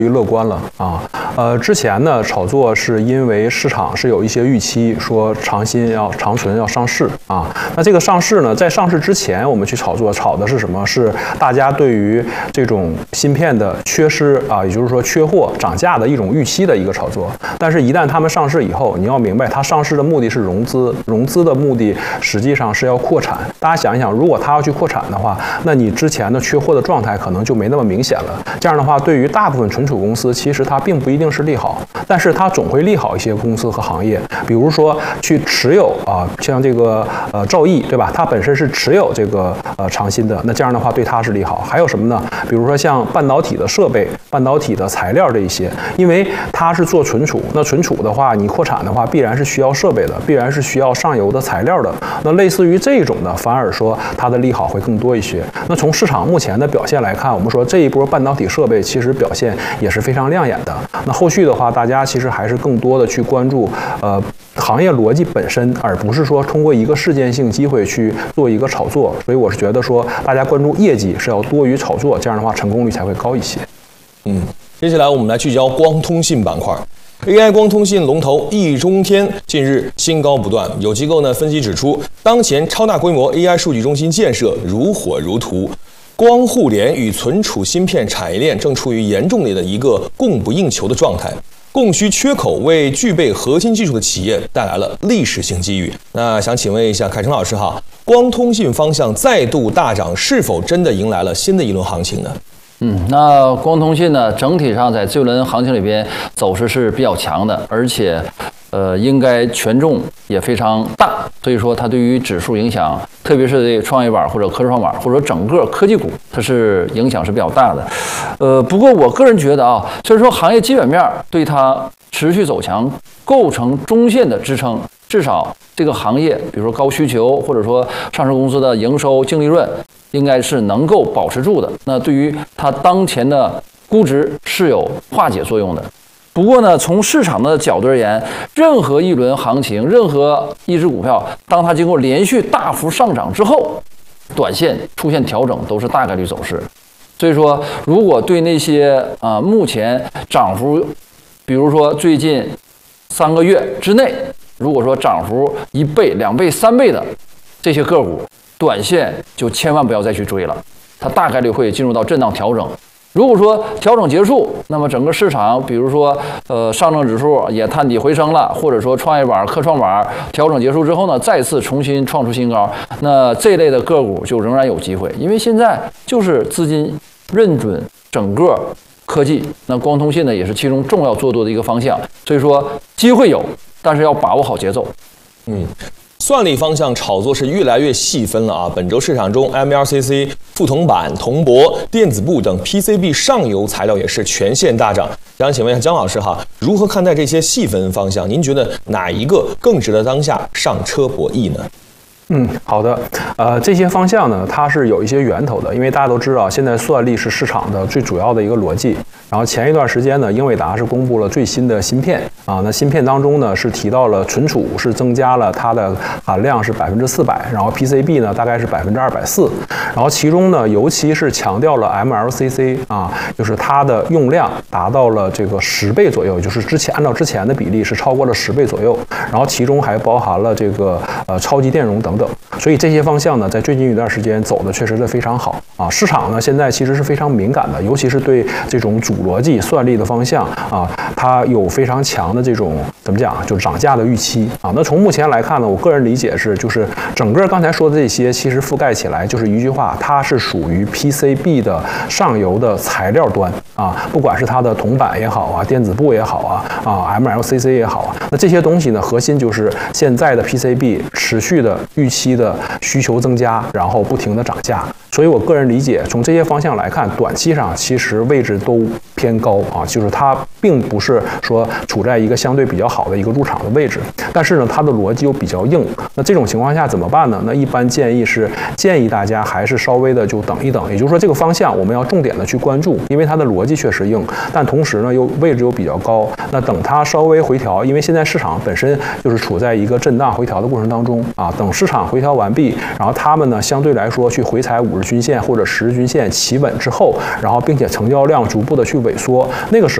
于乐观了啊。之前呢，炒作是因为市场是有一些预期，说长存要上市啊。那这个上市呢，在上市之前，我们去炒作，炒的是什么？是大家对于这种芯片的缺失啊，也就是说缺货涨价的一种预期的一个炒作。但是，一旦他们上市以后，你要明白，它上市的目的是融资，融资的目的实际上是要扩产。大家想一想，如果它要去扩产的话，那你之前的缺货的状态可能就没那么明显了。这样的话，对于大部分存储公司，其实它并不一定是利好，但是它总会利好一些公司和行业。比如说去持有像这个兆易，对吧？它本身是持有这个长芯的，那这样的话对它是利好。还有什么呢？比如说像半导体的设备、半导体的材料这一些，因为它是做存储，那存储的话，你扩产的话，必然是需要设备的，必然是需要上游的材料的。那类似于这种的，反而说它的利好会更多一些。那从市场目前的表现来看，我们说这一波半导体设备其实表现也是非常亮眼的。那后续的话，大家其实还是更多的去关注行业逻辑本身，而不是说通过一个事件性机会去做一个炒作。所以我是觉得说，大家关注业绩是要多于炒作，这样的话成功率才会高一些。 接下来我们来聚焦光通信板块。AI 光通信龙头易中天近日新高不断，有机构分析指出，当前超大规模 AI 数据中心建设如火如荼，光互联与存储芯片产业链正处于严重的一个供不应求的状态，供需缺口为具备核心技术的企业带来了历史性机遇。那想请问一下凯成老师哈，光通信方向再度大涨，是否真的迎来了新的一轮行情呢？ 那光通信呢，整体上在这轮行情里边走势是比较强的，而且应该权重也非常大，所以说它对于指数影响，特别是这个创业板或者科创板或者整个科技股，它是影响是比较大的。不过我个人觉得虽然说行业基本面对它持续走强构成中线的支撑，至少这个行业，比如说高需求或者说上市公司的营收、净利润，应该是能够保持住的。那对于它当前的估值是有化解作用的。不过呢，从市场的角度而言，任何一轮行情，任何一只股票，当它经过连续大幅上涨之后，短线出现调整都是大概率走势。所以说，如果对那些目前涨幅，比如说最近3个月之内，如果说涨幅1倍、2倍、3倍的这些个股，短线就千万不要再去追了，它大概率会进入到震荡调整。如果说调整结束，那么整个市场，比如说上证指数也探底回升了，或者说创业板、科创板调整结束之后呢，再次重新创出新高，那这类的个股就仍然有机会，因为现在就是资金认准整个科技，那光通信呢也是其中重要做多的一个方向，所以说机会有，但是要把握好节奏。 算力方向炒作是越来越细分了啊！本周市场中 ，MLCC、副铜板、铜箔、电子布等 PCB 上游材料也是全线大涨。想请问一下姜老师哈，如何看待这些细分方向？您觉得哪一个更值得当下上车博弈呢？ 好的，这些方向呢，它是有一些源头的，因为大家都知道，现在算力是市场的最主要的一个逻辑。然后前一段时间呢，英伟达是公布了最新的芯片那芯片当中呢是提到了存储是增加了它的含量是400%，然后 PCB 呢大概是240%，然后其中呢尤其是强调了 MLCC 就是它的用量达到了这个10倍左右，也就是按照之前的比例是超过了10倍左右，然后其中还包含了这个超级电容等等，所以这些方向呢在最近一段时间走的确实是非常好市场呢现在其实是非常敏感的，尤其是对这种主逻辑算力的方向它有非常强的这种怎么讲，就是涨价的预期那从目前来看呢，我个人理解是，就是整个刚才说的这些，其实覆盖起来就是一句话，它是属于 PCB 的上游的材料端不管是它的铜板也好电子布也好MLCC 也好那这些东西呢，核心就是现在的 PCB 持续的预期的需求增加，然后不停的涨价。所以我个人理解，从这些方向来看，短期上其实位置都偏高就是它并不是说处在一个相对比较好的一个入场的位置。 但是呢，它的逻辑又比较硬。那这种情况下怎么办呢？那一般建议大家还是稍微的就等一等，也就是说这个方向我们要重点的去关注，因为它的逻辑确实硬，但同时呢位置又比较高。那等它稍微回调，因为现在市场本身就是处在一个震荡回调的过程当中啊，等市场回调完毕，然后他们呢相对来说去回踩50日均线或者10日均线企稳之后，然后并且成交量逐步的去萎缩，那个时